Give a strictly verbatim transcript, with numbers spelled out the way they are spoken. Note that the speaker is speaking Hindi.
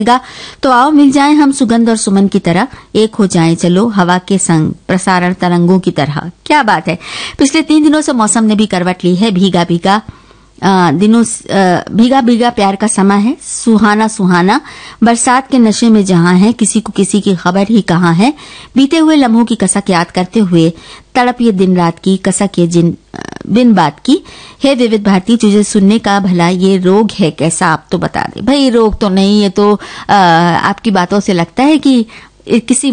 तो आओ मिल जाएं हम सुगंध और सुमन की तरह, एक हो जाएं चलो हवा के संग प्रसारण तरंगों की तरह। क्या बात है। पिछले तीन दिनों से मौसम ने भी करवट ली है। भीगा भीगा आ, दिनों आ, भीगा भीगा प्यार का समा है, सुहाना सुहाना बरसात के नशे में जहां है, किसी को किसी की खबर ही कहां है। बीते हुए लम्हों की कसक याद करते हुए तड़प ये दिन रात की, कसक ये जिन बिन बात की। हे विविध भारती, तुझे सुनने का भला ये रोग है कैसा, आप तो बता दे। भाई रोग तो नहीं, ये तो आ, आपकी बातों से लगता है कि किसी